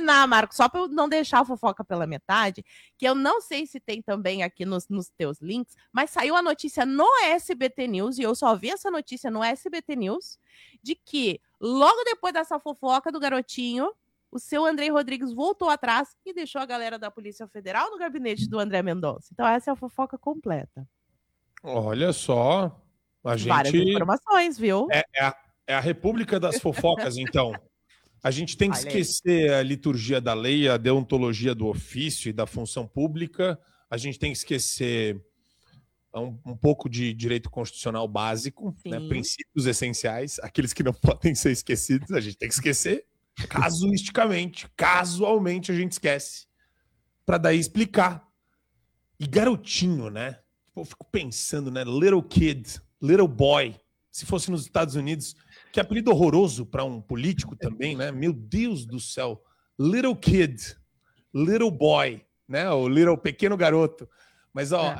terminar, Marcos, só para eu não deixar a fofoca pela metade, que eu não sei se tem também aqui nos teus links, mas saiu a notícia no SBT News, e eu só vi essa notícia no SBT News, de que logo depois dessa fofoca do garotinho, o seu Andrei Rodrigues voltou atrás e deixou a galera da Polícia Federal no gabinete do André Mendonça. Então essa é a fofoca completa. Olha só, a gente... Várias informações, viu? É a república das fofocas, então. A gente tem que esquecer a liturgia da lei, a deontologia do ofício e da função pública. A gente tem que esquecer um pouco de direito constitucional básico, né? Princípios essenciais, aqueles que não podem ser esquecidos, a gente tem que esquecer. Casualmente a gente esquece. Para daí explicar. E garotinho, né? Eu fico pensando, né? Little kid, little boy. Se fosse nos Estados Unidos, que apelido horroroso para um político também, né? Meu Deus do céu. Little kid, little boy, né? O little pequeno garoto. Mas, ó...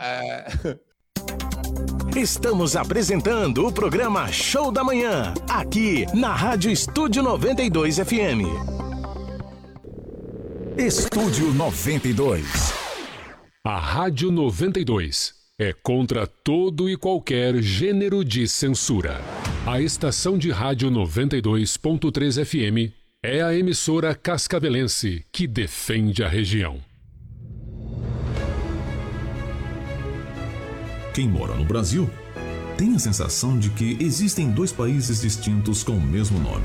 Estamos apresentando o programa Show da Manhã, aqui na Rádio Estúdio 92 FM. Estúdio 92. A Rádio 92 é contra todo e qualquer gênero de censura. A estação de rádio 92.3 FM é a emissora cascavelense que defende a região. Quem mora no Brasil tem a sensação de que existem dois países distintos com o mesmo nome.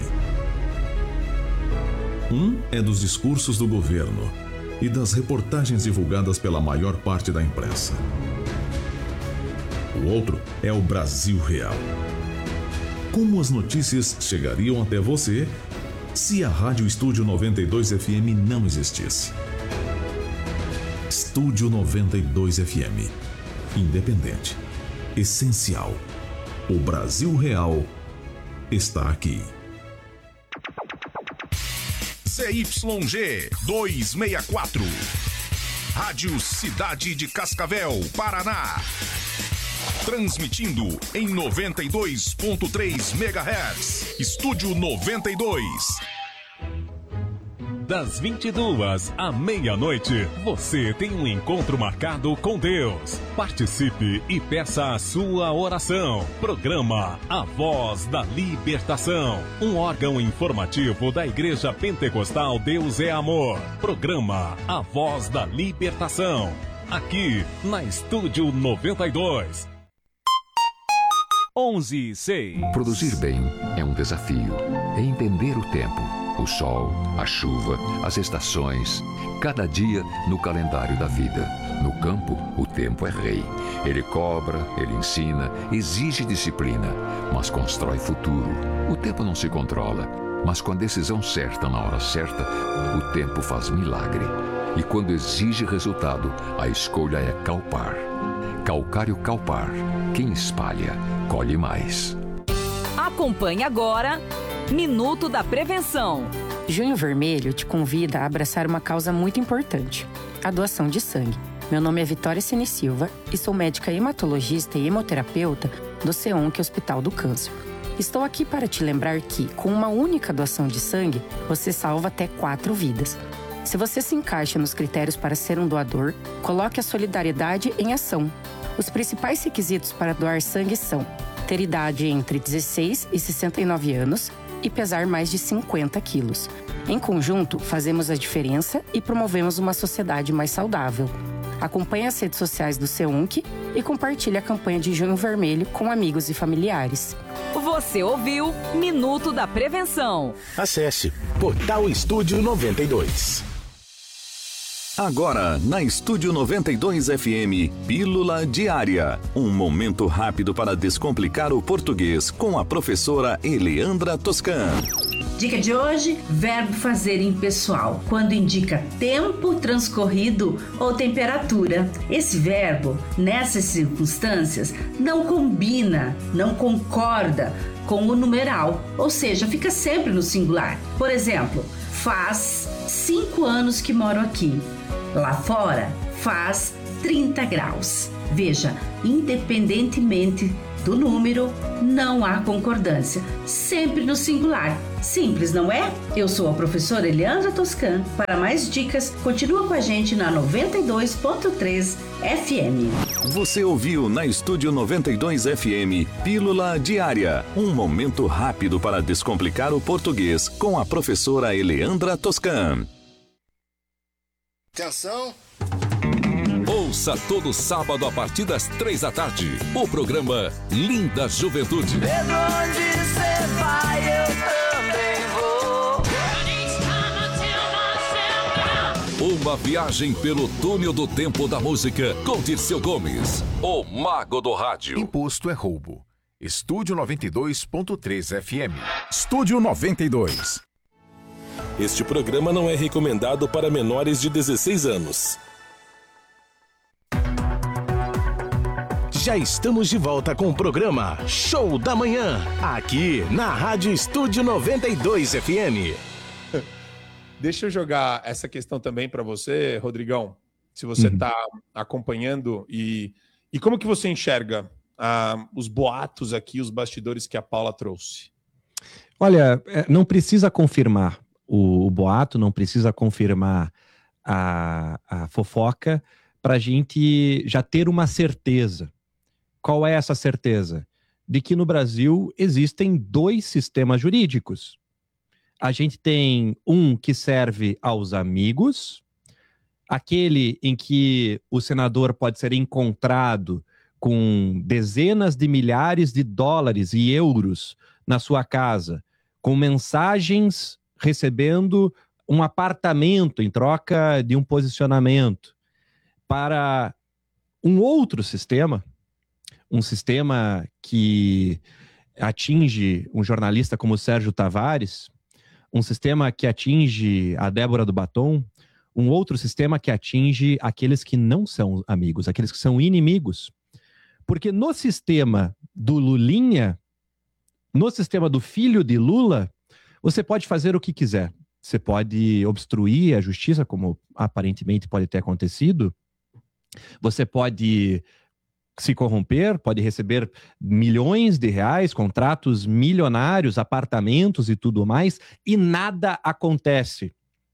Um é dos discursos do governo e das reportagens divulgadas pela maior parte da imprensa. O outro é o Brasil real. Como as notícias chegariam até você se a Rádio Estúdio 92 FM não existisse? Estúdio 92 FM. Independente. Essencial. O Brasil real está aqui. CYG 264. Rádio Cidade de Cascavel, Paraná. Transmitindo em 92.3 MHz. Estúdio 92. Das 22 à meia-noite, você tem um encontro marcado com Deus. Participe e peça a sua oração. Programa A Voz da Libertação, um órgão informativo da Igreja Pentecostal Deus é Amor. Programa A Voz da Libertação, aqui na Estúdio 92. 11:06. Produzir bem é um desafio. É entender o tempo, o sol, a chuva, as estações, cada dia no calendário da vida. No campo, o tempo é rei. Ele cobra, ele ensina, exige disciplina, mas constrói futuro. O tempo não se controla, mas com a decisão certa na hora certa, o tempo faz milagre. E quando exige resultado, a escolha é Calpar. Calcário Calpar. Quem espalha, colhe mais. Acompanhe agora Minuto da Prevenção. Junho Vermelho te convida a abraçar uma causa muito importante: a doação de sangue. Meu nome é Vitória Cine Silva e sou médica hematologista e hemoterapeuta do CEONC Hospital do Câncer. Estou aqui para te lembrar que, com uma única doação de sangue, você salva até 4 vidas. Se você se encaixa nos critérios para ser um doador, coloque a solidariedade em ação. Os principais requisitos para doar sangue são ter idade entre 16 e 69 anos e pesar mais de 50 quilos. Em conjunto, fazemos a diferença e promovemos uma sociedade mais saudável. Acompanhe as redes sociais do CEUNC e compartilhe a campanha de Junho Vermelho com amigos e familiares. Você ouviu Minuto da Prevenção. Acesse Portal Estúdio 92. Agora, na Estúdio 92 FM, Pílula Diária. Um momento rápido para descomplicar o português com a professora Eleandra Toscan. Dica de hoje, verbo fazer impessoal, quando indica tempo transcorrido ou temperatura. Esse verbo, nessas circunstâncias, não combina, não concorda com o numeral, ou seja, fica sempre no singular. Por exemplo, faz 5 anos que moro aqui. Lá fora, faz 30 graus. Veja, independentemente do número, não há concordância. Sempre no singular. Simples, não é? Eu sou a professora Eleandra Toscan. Para mais dicas, continua com a gente na 92.3 FM. Você ouviu na Estúdio 92 FM Pílula Diária. Um momento rápido para descomplicar o português com a professora Eleandra Toscan. Atenção! Ouça todo sábado a partir das 3 da tarde o programa Linda Juventude. Pedro, onde você vai, eu também vou. Uma viagem pelo túnel do tempo da música com Dirceu Gomes, o mago do rádio. Imposto é roubo. Estúdio 92.3 FM. Estúdio 92. Este programa não é recomendado para menores de 16 anos. Já estamos de volta com o programa Show da Manhã, aqui na Rádio Estúdio 92 FM. Deixa eu jogar essa questão também para você, Rodrigão. Se você está acompanhando e como que você enxerga os boatos aqui, os bastidores que a Paula trouxe? Olha, não precisa confirmar o boato, não precisa confirmar a fofoca para a gente já ter uma certeza. Qual é essa certeza? De que no Brasil existem 2 sistemas jurídicos. A gente tem um que serve aos amigos, aquele em que o senador pode ser encontrado com dezenas de milhares de dólares e euros na sua casa, com mensagens recebendo um apartamento em troca de um posicionamento, para um outro sistema, um sistema que atinge um jornalista como o Sérgio Tavares, um sistema que atinge a Débora do Batom, um outro sistema que atinge aqueles que não são amigos, aqueles que são inimigos. Porque no sistema do Lulinha, no sistema do filho de Lula, você pode fazer o que quiser. Você pode obstruir a justiça, como aparentemente pode ter acontecido. Você pode se corromper, pode receber milhões de reais, contratos milionários, apartamentos e tudo mais, e nada acontece.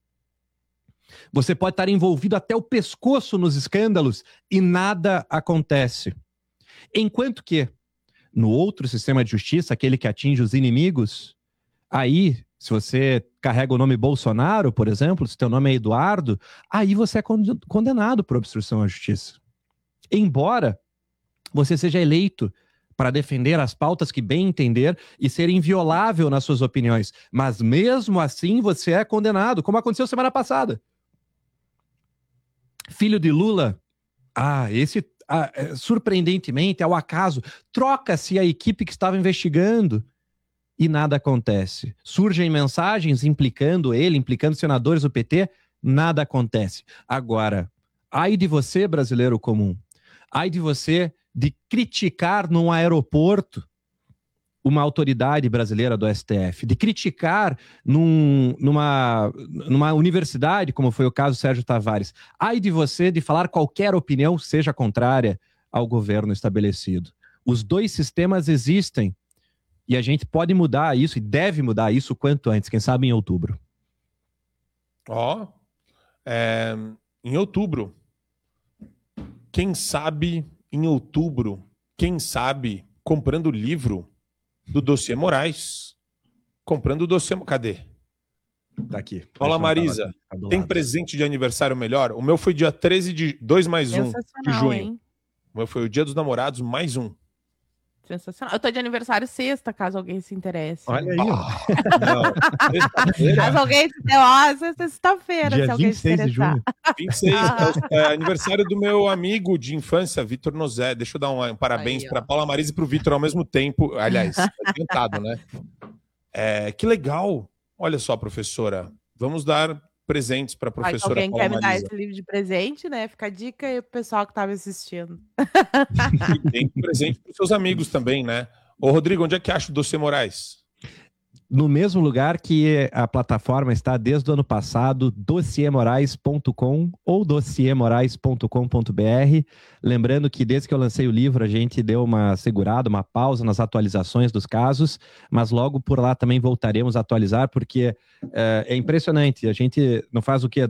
Você pode estar envolvido até o pescoço nos escândalos e nada acontece. Enquanto que, no outro sistema de justiça, aquele que atinge os inimigos, aí, se você carrega o nome Bolsonaro, por exemplo, se teu nome é Eduardo, aí você é condenado por obstrução à justiça. Embora você seja eleito para defender as pautas que bem entender e ser inviolável nas suas opiniões. Mas mesmo assim você é condenado, como aconteceu semana passada. Filho de Lula, surpreendentemente, ao acaso, troca-se a equipe que estava investigando e nada acontece. Surgem mensagens implicando ele, implicando senadores do PT, nada acontece. Agora, ai de você, brasileiro comum, ai de você de criticar num aeroporto uma autoridade brasileira do STF, de criticar numa universidade, como foi o caso do Sérgio Tavares. Ai de você de falar qualquer opinião, seja contrária ao governo estabelecido. Os 2 sistemas existem e a gente pode mudar isso e deve mudar isso quanto antes, quem sabe em outubro. Em outubro, quem sabe em outubro, quem sabe comprando o livro do Dossiê Moraes, comprando o Dossiê... Cadê? Tá aqui. Paula Marisa, tem presente de aniversário melhor? O meu foi dia 13 de 2+1 de junho. Hein? O meu foi o dia dos namorados mais 1. Sensacional. Eu tô de aniversário sexta, caso alguém se interesse. Olha aí, ó. Caso alguém se interesse, sexta-feira, dia se alguém 26 se interessar. de junho. 26, é aniversário do meu amigo de infância, Vitor Nozé. Deixa eu dar um parabéns para Paula Marisa e para o Vitor ao mesmo tempo. Aliás, adiantado, né? Que legal. Olha só, professora. Vamos dar presentes para a professora alguém Paula quer me dar Marisa. esse livro de presente, né? Fica a dica aí pro pessoal que tá me assistindo. E tem presente para os seus amigos também, né? Ô, Rodrigo, onde é que acha o Dossiê Moraes? no mesmo lugar que a plataforma está desde o ano passado, dossiermorais.com ou dossiermorais.com.br. Lembrando que desde que eu lancei o livro, a gente deu uma segurada, uma pausa nas atualizações dos casos, mas logo por lá também voltaremos a atualizar, porque é impressionante. A gente não faz o quê?